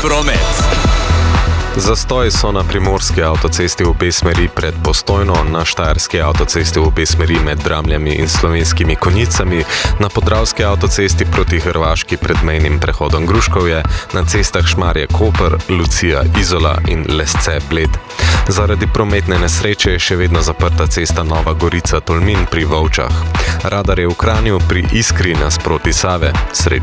promet. Zastoji so na primorski avtocesti v obe smeri pred Postojno, na štajerski avtocesti v obe smeri med Dramljami in Slovenskimi Konjicami, na podravski avtocesti proti Hrvaški pred mejnim prehodom Gruškovje, na cestah Šmarje-Koper, Lucija, Izola in Lesce-Bled. Zaradi prometne nesreče je še vedno zaprta cesta Nova Gorica-Tolmin pri Volčah. Radar je v Kranju pri Iskri nasproti Save. Srečno.